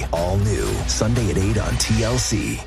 all new, Sunday at 8 on TLC.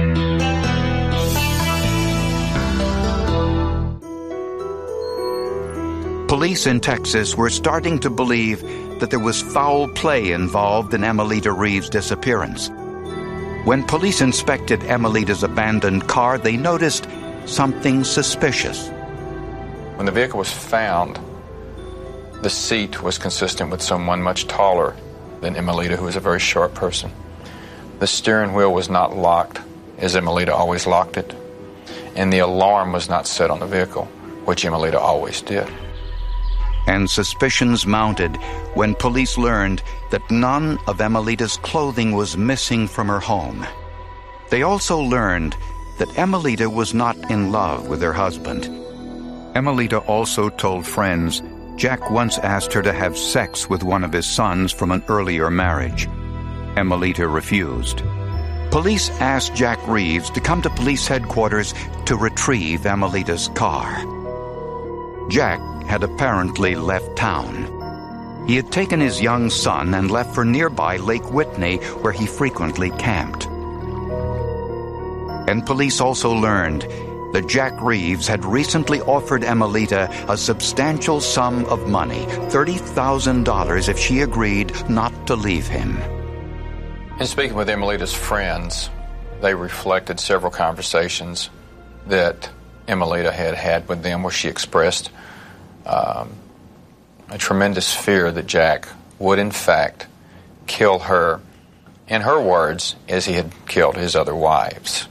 Police in Texas were starting to believe that there was foul play involved in Emelita Reeves' disappearance. When police inspected Emelita's abandoned car, they noticed something suspicious. When the vehicle was found, the seat was consistent with someone much taller than Emelita, who was a very short person. The steering wheel was not locked, as Emelita always locked it, and the alarm was not set on the vehicle, which Emelita always did. And suspicions mounted when police learned that none of Emelita's clothing was missing from her home. They also learned that Emelita was not in love with her husband. Emelita also told friends Jack once asked her to have sex with one of his sons from an earlier marriage. Emelita refused. Police asked Jack Reeves to come to police headquarters to retrieve Emelita's car. Jack had apparently left town. He had taken his young son and left for nearby Lake Whitney, where he frequently camped. And police also learned that Jack Reeves had recently offered Emelita a substantial sum of money, $30,000, if she agreed not to leave him. In speaking with Emelita's friends, they reflected several conversations that Emelita had had with them where she expressed a tremendous fear that Jack would in fact kill her, in her words, as he had killed his other wives.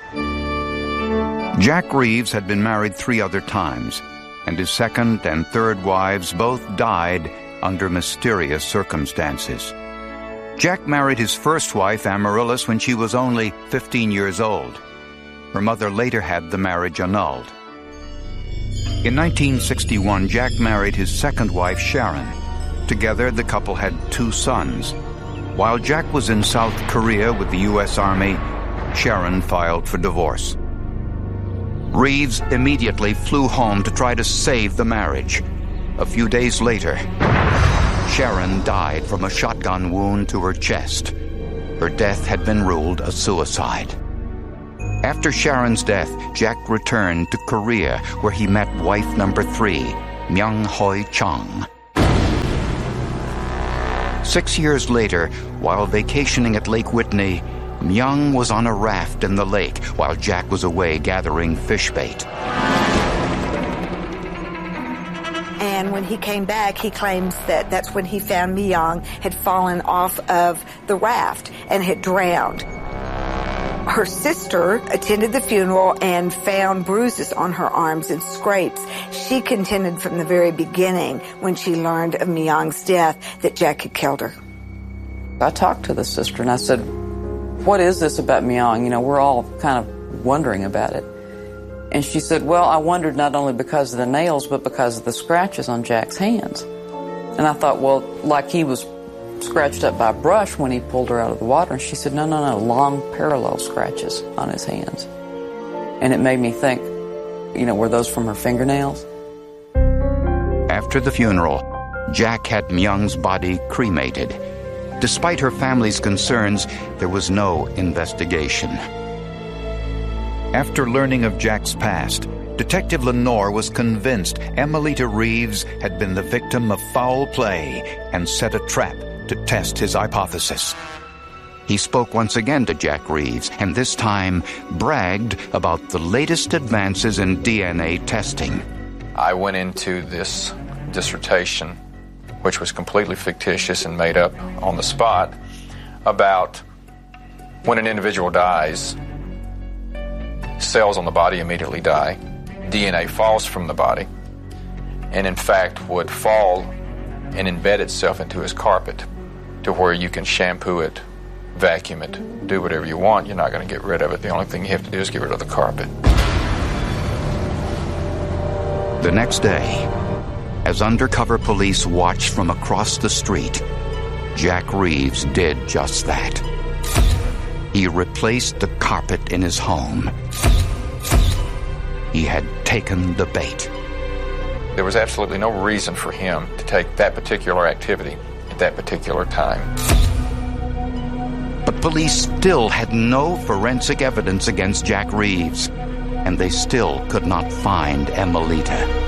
Jack Reeves had been married 3 other times, and his second and third wives both died under mysterious circumstances. Jack married his first wife, Amaryllis, when she was only 15 years old. Her mother later had the marriage annulled. In 1961, Jack married his second wife, Sharon. Together, the couple had 2 sons. While Jack was in South Korea with the U.S. Army, Sharon filed for divorce. Reeves immediately flew home to try to save the marriage. A few days later, Sharon died from a shotgun wound to her chest. Her death had been ruled a suicide. After Sharon's death, Jack returned to Korea, where he met wife number 3, Myung-Hoi Chung. 6 years later, while vacationing at Lake Whitney, Myung was on a raft in the lake while Jack was away gathering fish bait. And when he came back, he claims that that's when he found Myung had fallen off of the raft and had drowned. Her sister attended the funeral and found bruises on her arms and scrapes. She contended from the very beginning, when she learned of Myung's death, that Jack had killed her. I talked to the sister and I said, "What is this about Myung? You know, we're all kind of wondering about it." And she said, "Well, I wondered not only because of the nails, but because of the scratches on Jack's hands." And I thought, well, like he was scratched up by a brush when he pulled her out of the water. And she said, no, long parallel scratches on his hands. And it made me think, you know, were those from her fingernails? After the funeral, Jack had Myung's body cremated. Despite her family's concerns, there was no investigation. After learning of Jack's past, Detective Lenore was convinced Emelita Reeves had been the victim of foul play and set a trap to test his hypothesis. He spoke once again to Jack Reeves, and this time bragged about the latest advances in DNA testing. I went into this dissertation, which was completely fictitious and made up on the spot, about when an individual dies, cells on the body immediately die, DNA falls from the body, and in fact would fall and embed itself into his carpet to where you can shampoo it, vacuum it, do whatever you want. You're not going to get rid of it. The only thing you have to do is get rid of the carpet. The next day, as undercover police watched from across the street, Jack Reeves did just that. He replaced the carpet in his home. He had taken the bait. There was absolutely no reason for him to take that particular activity at that particular time. But police still had no forensic evidence against Jack Reeves, and they still could not find Emelita.